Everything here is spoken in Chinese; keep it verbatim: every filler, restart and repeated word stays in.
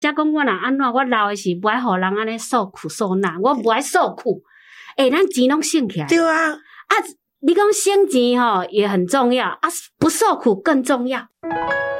才讲我若安怎，我老的时不爱互人安尼受苦受难，我不爱受苦。诶、欸，咱钱拢省起来。 对啊， 啊，你讲省钱吼也很重要啊，不受苦更重要。